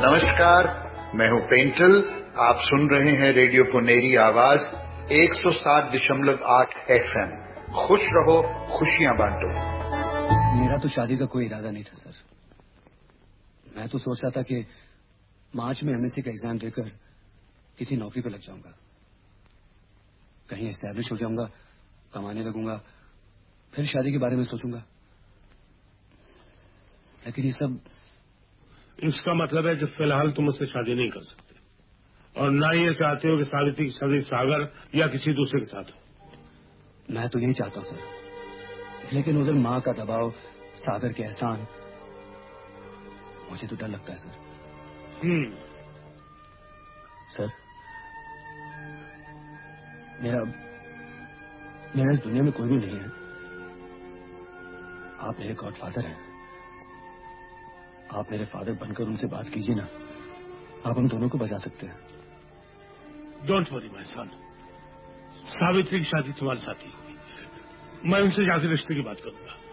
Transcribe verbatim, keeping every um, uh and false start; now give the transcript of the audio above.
नमस्कार, मैं हूं पेंटल। आप सुन रहे हैं रेडियो पुनेरी आवाज एक सौ सात दशमलव आठ एफ एम। खुश रहो, खुशियां बांटो। मेरा तो शादी का कोई इरादा नहीं था सर। मैं तो सोच रहा था कि मार्च में एमएससी का एग्जाम देकर किसी नौकरी पर लग जाऊंगा, कहीं एस्टैब्लिश हो जाऊंगा, कमाने लगूंगा, फिर शादी के बारे में सोचूंगा। लेकिन ये सब... इसका मतलब है कि फिलहाल तुम उससे शादी नहीं कर सकते और ना ये चाहते हो कि सावित्री की शादी सागर या किसी दूसरे के साथ हो। मैं तो यही चाहता हूं सर, लेकिन उधर माँ का दबाव, सागर के एहसान, मुझे तो डर लगता है सर। हम्म सर, मेरा मेरा इस दुनिया में कोई भी नहीं है। आप मेरे गॉडफादर हैं। आप मेरे फादर बनकर उनसे बात कीजिए ना, आप हम दोनों को बचा सकते हैं। Don't worry my son, Savitri की शादी तुम्हारे साथ ही होगी। मैं उनसे जाकर रिश्ते की बात करूंगा।